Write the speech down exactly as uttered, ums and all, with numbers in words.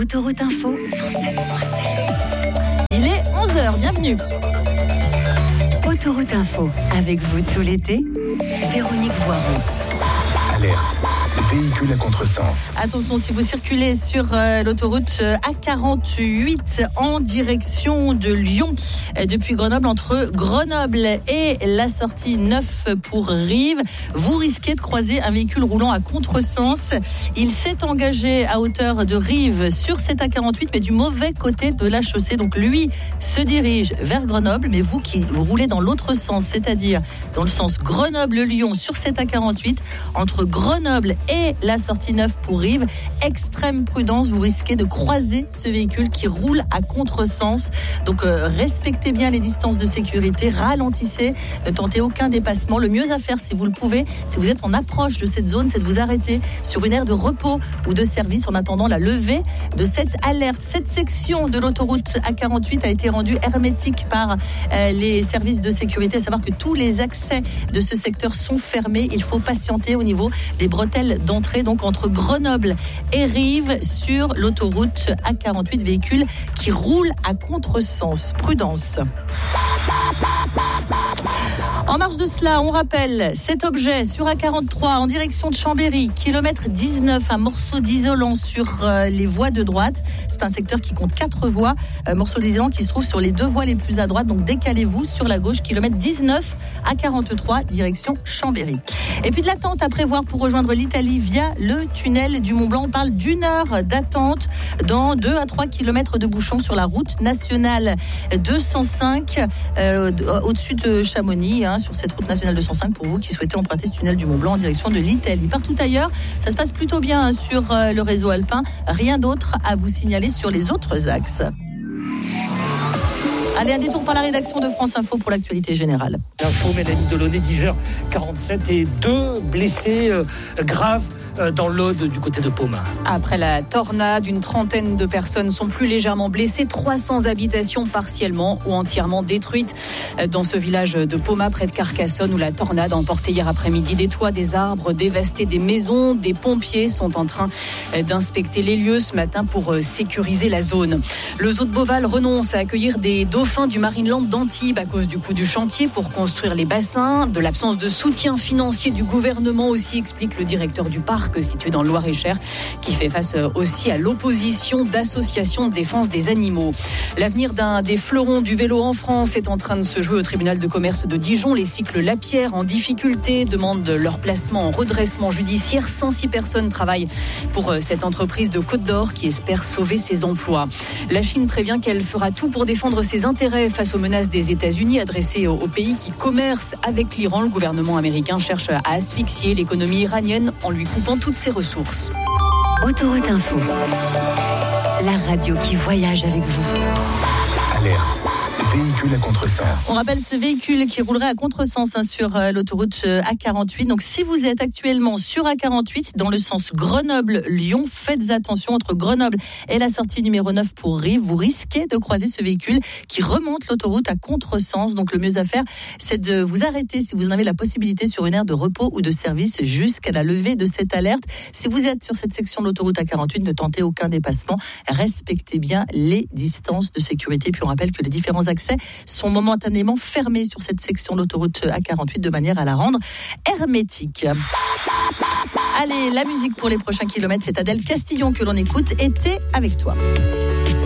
Autoroute Info cent sept virgule sept. Il est onze heures, bienvenue. Autoroute Info, avec vous tout l'été, Véronique Voiron. Alerte, véhicule à contresens. Attention, si vous circulez sur euh, l'autoroute euh, A quarante-huit en direction de Lyon, euh, depuis Grenoble, entre Grenoble et la sortie neuf pour Rives, vous risquez de croiser un véhicule roulant à contresens. Il s'est engagé à hauteur de Rives sur cette A quarante-huit, mais du mauvais côté de la chaussée. Donc lui se dirige vers Grenoble, mais vous qui vous roulez dans l'autre sens, c'est-à-dire dans le sens Grenoble-Lyon sur cette A quarante-huit, entre Grenoble et la sortie neuf pour Rives, extrême prudence, vous risquez de croiser ce véhicule qui roule à contresens. Donc euh, respectez bien les distances de sécurité, ralentissez, ne tentez aucun dépassement. Le mieux à faire, si vous le pouvez, si vous êtes en approche de cette zone, c'est de vous arrêter sur une aire de repos ou de service en attendant la levée de cette alerte. Cette section de l'autoroute A quarante-huit a été rendue hermétique par euh, les services de sécurité, à savoir que tous les accès de ce secteur sont fermés. Il faut patienter au niveau des bretelles d'entrée, donc entre Grenoble et Rives sur l'autoroute A quarante-huit, véhicule qui roule à contresens. Prudence. En marge de cela, on rappelle cet objet sur A quarante-trois en direction de Chambéry, kilomètre dix-neuf, un morceau d'isolant sur euh, les voies de droite. C'est un secteur qui compte quatre voies, euh, morceau d'isolant qui se trouve sur les deux voies les plus à droite, donc décalez-vous sur la gauche, kilomètre dix-neuf, A quarante-trois, direction Chambéry. Et puis de l'attente à prévoir pour rejoindre l'Italie via le tunnel du Mont-Blanc. On parle d'une heure d'attente dans deux à trois kilomètres de bouchons sur la route nationale deux cent cinq, euh, au-dessus de Chamonix, hein, sur cette route nationale deux cent cinq, pour vous qui souhaitez emprunter ce tunnel du Mont-Blanc en direction de l'Italie. Partout ailleurs, ça se passe plutôt bien hein, sur euh, le réseau alpin. Rien d'autre à vous signaler sur les autres axes. Allez, un détour par la rédaction de France Info pour l'actualité générale. Info, Mélanie Delaunay, dix heures quarante-sept et deux blessés euh, graves dans l'Aude du côté de Pomain. Après la tornade, une trentaine de personnes sont plus légèrement blessées, trois cents habitations partiellement ou entièrement détruites dans ce village de Pomain près de Carcassonne où la tornade a emporté hier après-midi des toits, des arbres, dévasté des maisons. Des pompiers sont en train d'inspecter les lieux ce matin pour sécuriser la zone. Le zoo de Beauval renonce à accueillir des dauphins du Marineland d'Antibes à cause du coût du chantier pour construire les bassins, de l'absence de soutien financier du gouvernement aussi, explique le directeur du parc situé dans le Loir-et-Cher, qui fait face aussi à l'opposition d'associations de défense des animaux. L'avenir d'un des fleurons du vélo en France est en train de se jouer au tribunal de commerce de Dijon. Les cycles Lapierre en difficulté demandent leur placement en redressement judiciaire. cent six personnes travaillent pour cette entreprise de Côte d'Or qui espère sauver ses emplois. La Chine prévient qu'elle fera tout pour défendre ses intérêts face aux menaces des États-Unis adressées au pays qui commerce avec l'Iran. Le gouvernement américain cherche à asphyxier l'économie iranienne en lui coupant toutes ses ressources. Autoroute Info, la radio qui voyage avec vous. Alerte, véhicule à contresens. On rappelle ce véhicule qui roulerait à contresens hein, sur euh, l'autoroute euh, A quarante-huit. Donc si vous êtes actuellement sur A quarante-huit dans le sens Grenoble-Lyon, faites attention entre Grenoble et la sortie numéro neuf pour Rives. Vous risquez de croiser ce véhicule qui remonte l'autoroute à contresens. Donc le mieux à faire, c'est de vous arrêter si vous en avez la possibilité sur une aire de repos ou de service jusqu'à la levée de cette alerte. Si vous êtes sur cette section de l'autoroute A quarante-huit, ne tentez aucun dépassement. Respectez bien les distances de sécurité. Puis on rappelle que les différents accès sont momentanément fermés sur cette section de l'autoroute A quarante-huit de manière à la rendre hermétique. Allez, la musique pour les prochains kilomètres, c'est Adèle Castillon que l'on écoute. Été avec toi.